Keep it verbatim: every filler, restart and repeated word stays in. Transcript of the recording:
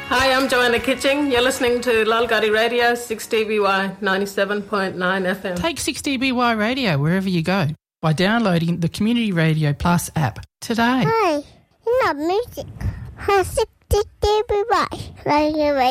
Hi, I'm Joanna Kitching. You're listening to Lolgotti Radio, six D B Y ninety-seven point nine F M. Take six D B Y Radio wherever you go by downloading the Community Radio Plus app today. Hi, I love music. Hi, six D B Y Radio.